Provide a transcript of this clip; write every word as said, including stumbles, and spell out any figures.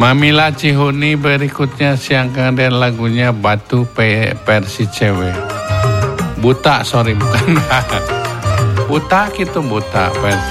Mamila Cihuni berikutnya siangkan dan lagunya Batu P versi cewek. Buta, sorry bukan. Buta gitu buta versi